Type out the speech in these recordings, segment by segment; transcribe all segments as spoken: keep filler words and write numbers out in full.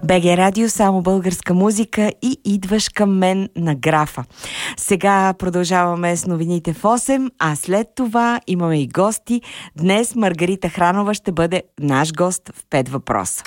БГ Радио, само българска музика и идваш към мен на графа. Сега продължаваме с новините в осем, а след това имаме и гости. Днес Маргарита Хранова ще бъде наш гост в пет въпроса.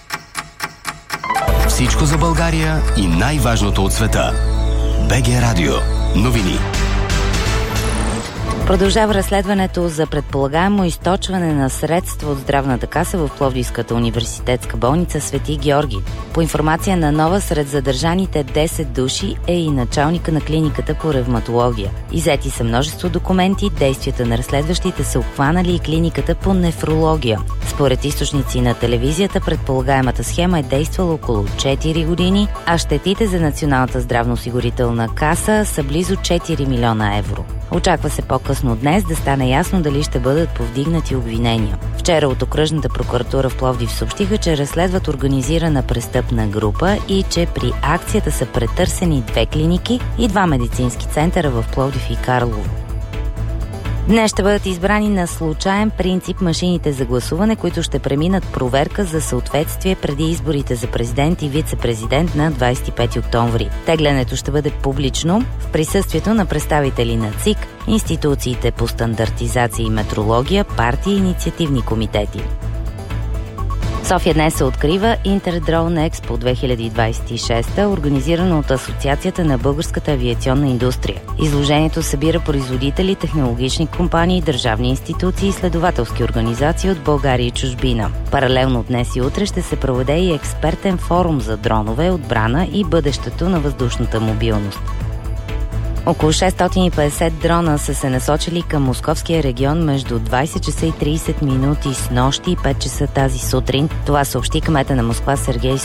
Всичко за България и най-важното от света. БГ Радио. Новини. Продължава разследването за предполагаемо източване на средства от здравната каса в Пловдивската университетска болница Свети Георги. По информация на Нова, сред задържаните десет души е и началника на клиниката по ревматология. Иззети са множество документи, действията на разследващите са обхванали и клиниката по нефрология. Според източници на телевизията, предполагаемата схема е действала около четири години, а щетите за Националната здравноосигурителна каса са близо четири милиона евро. Очаква се по-късно днес да стане ясно дали ще бъдат повдигнати обвинения. Вчера от окръжната прокуратура в Пловдив съобщиха, че разследват организирана престъпна група и че при акцията са претърсени две клиники и два медицински центъра в Пловдив и Карлово. Днес ще бъдат избрани на случаен принцип машините за гласуване, които ще преминат проверка за съответствие преди изборите за президент и вице-президент на двадесет и пети октомври. Теглянето ще бъде публично в присъствието на представители на ЦИК, институциите по стандартизация и метрология, партии и инициативни комитети. София днес се открива Интердрон Експо две хиляди двадесет и шеста, организирано от Асоциацията на българската авиационна индустрия. Изложението събира производители, технологични компании, държавни институции и изследователски организации от България и чужбина. Паралелно днес и утре ще се проведе и експертен форум за дронове, отбрана и бъдещето на въздушната мобилност. Около шестстотин и петдесет дрона са се насочили към московския регион между двадесет часа и тридесет минути с нощи и пет часа тази сутрин. Това съобщи кмета на Москва Сергей